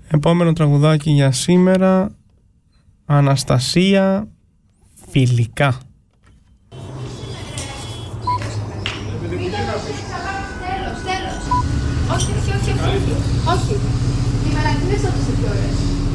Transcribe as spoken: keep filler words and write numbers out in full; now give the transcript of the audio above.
Επόμενο τραγουδάκι για σήμερα, Αναστασία, Φιλικά. Όχι, όχι, όχι, όχι. Όχι. Τη μελαγχολία θα το σε πιο ωραίες.